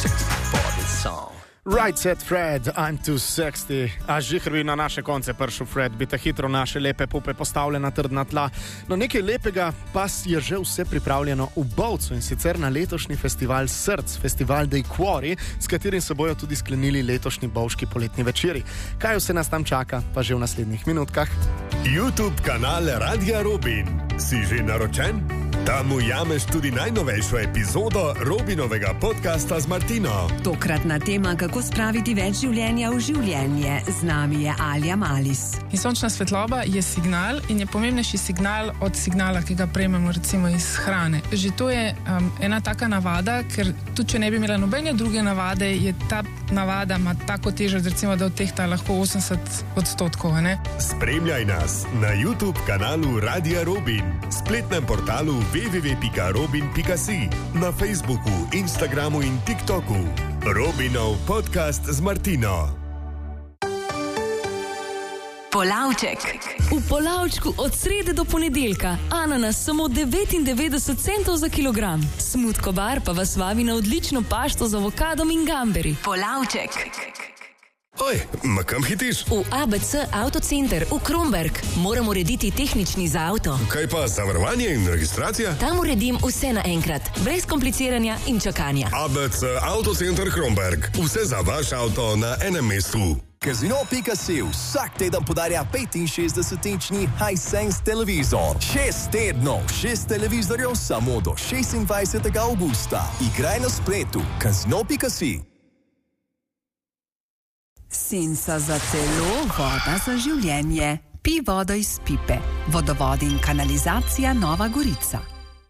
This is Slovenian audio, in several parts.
for this song. Right said Fred, I'm too sexy. A žihar bi na naše konce prišel Fred, bi ta hitro naše lepe pupe postavile na trdna tla. No nekaj lepega pa je že vse pripravljeno v Bovcu in sicer na letošnji festival Src, festival Dej Quarry, s katerim se bojo tudi sklenili letošnji bovški poletni večeri. Kaj vse nas tam čaka, pa že v naslednjih minutkah. YouTube kanal Radia Robin. Si že naročen? Tam ujameš tudi najnovejšo epizodo Robinovega podcasta z Martino. Tokratna tema, kako spraviti več življenja v življenje. Z nami je Alja Malis. In sončna svetloba je signal in je pomembnejši signal od signala, ki ga prejmemo recimo iz hrane. Že to je ena taka navada, ker tudi če ne bi imela nobene druge navade, je ta navada ima tako težo, recimo, da odtehta lahko 80%. Ne? Spremljaj nas na YouTube kanalu Radia Robin, spletnem portalu www.robin.si, na Facebooku, Instagramu in TikToku. Robinov podcast z Martino. Polavček. V Polavčku od srede do ponedeljka ananas samo 99 centov za kilogram. Smutko bar pa vas vabi na odlično pašto z avokadom in gamberi. Polavček. Oj, ma kam hitiš? V ABC Autocenter v Kromberk. Moram urediti tehnični za avto. Kaj pa zavarovanje in registracija? Tam uredim vse naenkrat, brez kompliciranja in čakanja. ABC Autocenter Kromberk. Vse za vaš avto na enem mestu. Casino.si vsak teden podarja 65-inčni Hisense televizor. 6 tednov, 6 televizorjev samo do 26. augusta. Igraj na spletu. Casino.si. Senca za telo, voda za življenje. Pij vodo iz pipe. Vodovod in kanalizacija Nova Gorica.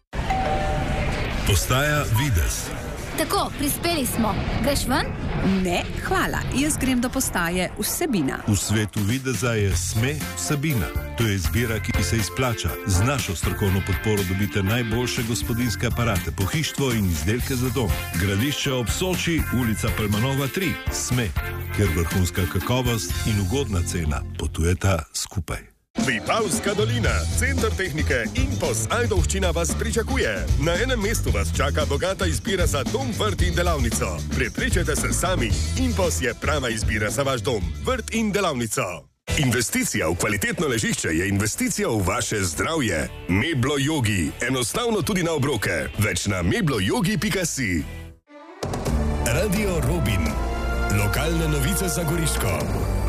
Postaja Vides. Tako, prispeli smo. Greš ven? Ne, hvala. Jaz grem do postaje Vsebina. V svetu videza je SME Vsebina. To je izbira, ki se izplača. Z našo strokovno podporo dobite najboljše gospodinjske aparate, pohištvo in izdelke za dom. Gradišče ob Soči, ulica Pelmanova 3. SME, kjer vrhunska kakovost in ugodna cena potujeta skupaj. Vipavska dolina, center tehnike IMPOS Ajdovščina vas pričakuje. Na enem mestu vas čaka bogata izbira za dom, vrt in delavnico. Prepričajte se sami, IMPOS je prava izbira za vaš dom, vrt in delavnico. Investicija v kvalitetno ležišče je investicija v vaše zdravje. Meblo Yogi, enostavno tudi na obroke. Več na mebloyogi.si. Radio Robin, lokalne novice za Goriško.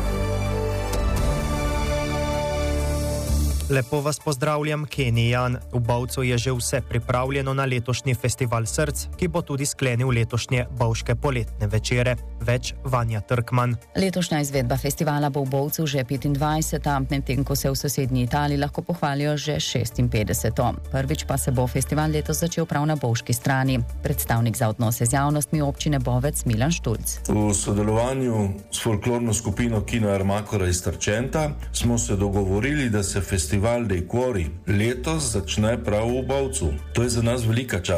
Lepo vas pozdravljam, Kenijan. V Bovcu je že vse pripravljeno na letošnji festival Src, ki bo tudi sklenil letošnje bovške poletne večere. Več Vanja Trkman. Letošnja izvedba festivala bo v Bovcu že 25. medtem ko se v sosednji Italiji lahko pohvalijo že 56. Prvič pa se bo festival letos začel prav na bovški strani. Predstavnik za odnose z javnostmi občine Bovec Milan Štulc. V sodelovanju s folklorno skupino Kino Armakora iz Trčenta smo se dogovorili, da se festival Dej Quarry letos začne prav v Bovcu. To je za nas velika čast.